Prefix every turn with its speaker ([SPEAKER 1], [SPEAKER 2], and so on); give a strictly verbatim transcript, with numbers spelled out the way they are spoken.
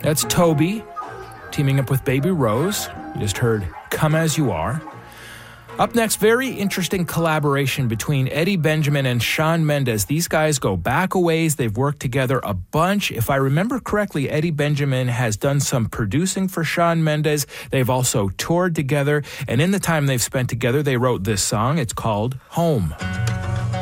[SPEAKER 1] That's Toby teaming up with Baby Rose. You just heard Come As You Are. Up next, very interesting collaboration between Eddie Benjamin and Shawn Mendes. These guys go back a ways. They've worked together a bunch. If I remember correctly, Eddie Benjamin has done some producing for Shawn Mendes. They've also toured together. And in the time they've spent together, they wrote this song. It's called Home.